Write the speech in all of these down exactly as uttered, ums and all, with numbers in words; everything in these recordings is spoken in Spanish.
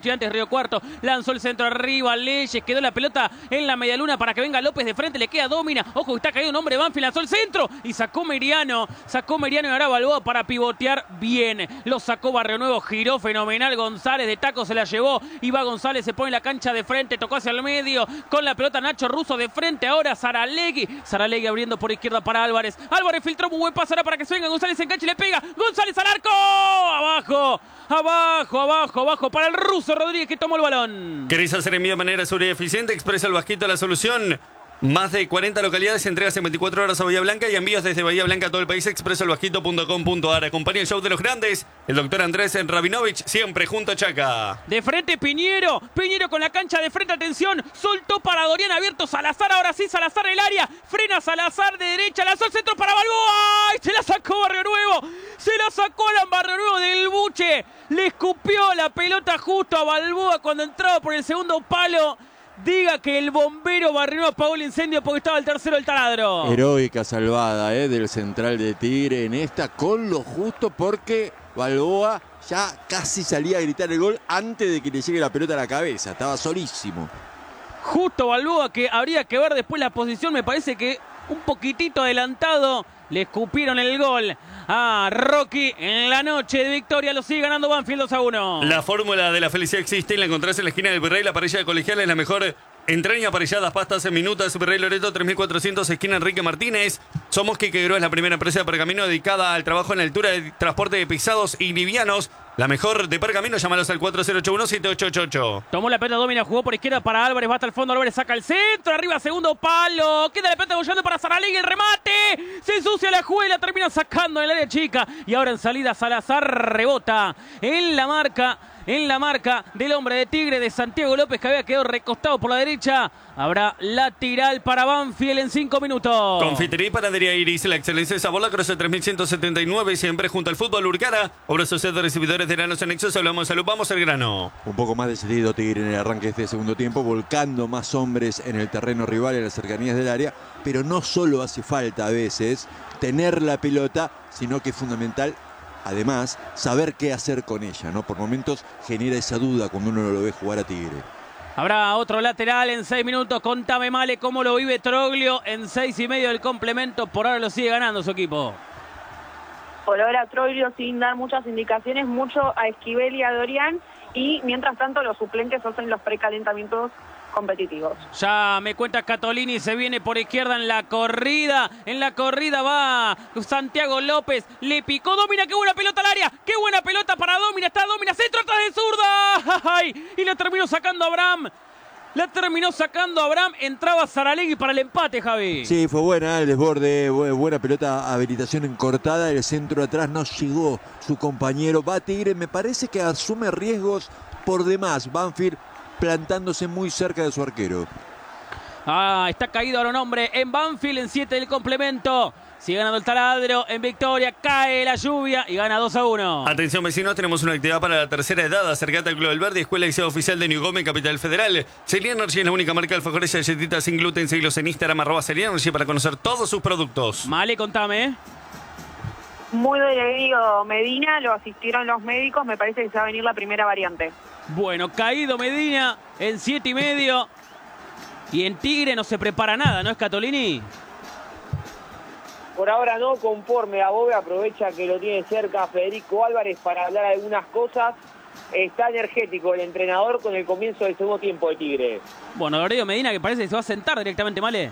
Estudiantes Río Cuarto. Lanzó el centro arriba, Leyes, quedó la pelota en la medialuna para que venga López de frente, le queda Domina. Ojo, está caído un hombre de Banfield, lanzó el centro y sacó Meriano. Sacó Meriano y ahora Balboa para pivotear bien. Lo sacó Barrio Nuevo, giró fenomenal. González de taco se la llevó. Iba González, se pone la cancha de frente, tocó hacia el medio. Con la pelota Nacho Russo de frente. Ahora Saralegui. Saralegui abriendo por izquierda para Álvarez. Álvarez filtró muy buen pase ahora para que se venga. González engancha y le pega. González al arco. Abajo. Abajo, abajo, abajo para el ruso Rodríguez que tomó el balón. ¿Querés hacer envío de manera segura y eficiente? Expresa el Vasquito la solución. Más de cuarenta localidades, entregas en veinticuatro horas a Bahía Blanca y envíos desde Bahía Blanca a todo el país. expreso el vasquito punto com punto a r. Acompaña el show de los grandes. El doctor Andrés Rabinovich, siempre junto a Chaca. De frente Piñero. Piñero con la cancha de frente, atención. Soltó para Dorian, abierto Salazar. Ahora sí, Salazar el área. Frena Salazar de derecha. Lanzó el centro para Balboa. ¡Ay! Se la sacó Barrio Nuevo. Se la sacó Alan Barrio Nuevo del buche. Le escupió la pelota justo a Balboa cuando entraba por el segundo palo. Diga que el bombero Barrio apagó el incendio porque estaba el tercero del taladro. Heroica salvada eh, del central de Tigre en esta con lo justo porque Balboa ya casi salía a gritar el gol antes de que le llegue la pelota a la cabeza. Estaba solísimo. Justo Balboa, que habría que ver después la posición, me parece que un poquitito adelantado. Le escupieron el gol a Rocky en la noche de victoria. Lo sigue ganando Banfield dos a uno. La fórmula de la felicidad existe y la encontrás en la esquina del Virrey. La parrilla de Colegial es la mejor. Entraña, parrilladas, pastas en minutos. Virrey Loreto tres mil cuatrocientos, esquina Enrique Martínez. Somos Quique Gro, es la primera empresa de pergamino dedicada al trabajo en altura de transporte de pesados y livianos. La mejor de pergamino, llámalos al cuatro cero ocho uno siete ocho ocho ocho. Tomó la pelota Domina, jugó por izquierda para Álvarez, va hasta el fondo, Álvarez saca el centro, arriba segundo palo, queda la pelota bollando para Saralegui, el remate, se ensucia la jugada y la termina sacando en el área chica. Y ahora en salida Salazar rebota en la marca. En la marca del hombre de Tigre, de Santiago López, que había quedado recostado por la derecha. Habrá lateral para Banfield en cinco minutos. Confitería y Panadería Iris, la excelencia de sabor, la Croce tres mil ciento setenta y nueve, siempre junto al fútbol Urcara. Obra social de recibidores de granos anexos, hablamos de salud, vamos al grano. Un poco más decidido Tigre en el arranque de este segundo tiempo, volcando más hombres en el terreno rival, en las cercanías del área. Pero no solo hace falta a veces tener la pelota, sino que es fundamental además saber qué hacer con ella, ¿no? Por momentos genera esa duda cuando uno lo ve jugar a Tigre. Habrá otro lateral en seis minutos. Contame, Male, cómo lo vive Troglio en seis y medio del complemento. Por ahora lo sigue ganando su equipo. Por ahora Troglio sin dar muchas indicaciones, mucho a Esquivel y a Dorian. Y mientras tanto los suplentes hacen los precalentamientos competitivos. Ya me cuenta Catolini, se viene por izquierda en la corrida. En la corrida va Santiago López. Le picó Domina, qué buena pelota al área. Qué buena pelota para Domina. Está Domina, centro atrás de zurda. ¡Ay! Y la terminó sacando Abraham. La terminó sacando Abraham. Entraba Saralegui para el empate, Javi. Sí, fue buena el desborde, buena pelota, habilitación en cortada. El centro atrás no llegó su compañero. Va Tigre, me parece que asume riesgos por demás. Banfield plantándose muy cerca de su arquero. Ah, está caído ahora un hombre en Banfield en siete del complemento. Sigue ganando el taladro en victoria, cae la lluvia y gana dos a uno. Atención vecinos, tenemos una actividad para la tercera edad. Acercate al Club del Verde, Escuela y Sede Oficial de New Gómez, Capital Federal. Celia Energy es la única marca de alfajores y galletitas sin gluten. Seguilos en Instagram, arroba Celia Energy para conocer todos sus productos. Male, contame. Muy dolorido Medina, lo asistieron los médicos, me parece que se va a venir la primera variante. Bueno, caído Medina en siete y medio. Y en Tigre no se prepara nada, ¿no es Catolini? Por ahora no, conforme a Bobe, aprovecha que lo tiene cerca Federico Álvarez para hablar algunas cosas. Está energético el entrenador con el comienzo del segundo tiempo de Tigre. Bueno, Loredo Medina que parece que se va a sentar directamente, Male.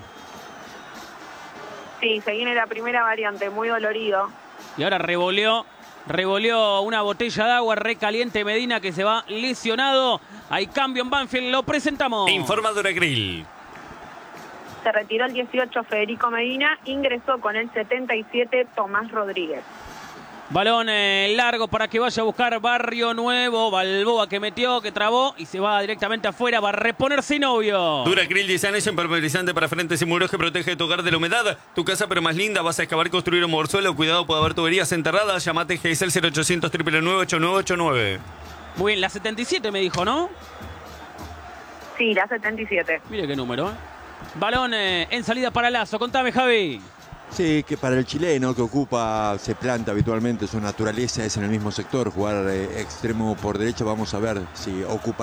Sí, se viene la primera variante, muy dolorido. Y ahora revoleó, revoleó una botella de agua recaliente Medina que se va lesionado. Hay cambio en Banfield, lo presentamos. Informa Duragril. Se retiró el dieciocho Federico Medina, ingresó con el setenta y siete Tomás Rodríguez. Balón eh, largo para que vaya a buscar Barrio Nuevo. Balboa que metió, que trabó y se va directamente afuera. Va a reponerse novio. Duragril diez años, impermeabilizante para frentes y muros que protege tu hogar de la humedad. Tu casa pero más linda, vas a excavar, construir un morsuelo. Cuidado, puede haber tuberías enterradas. Llamate G S L cero ochocientos, nueve nueve ocho nueve ocho nueve. Muy bien, la setenta y siete me dijo, ¿no? Sí, la setenta y siete. Mire qué número, ¿eh? Balón eh, en salida para Lazo. Contame, Javi. Sí, que para el chileno que ocupa, se planta habitualmente, su naturaleza es en el mismo sector, jugar eh, extremo por derecha. Vamos a ver si ocupa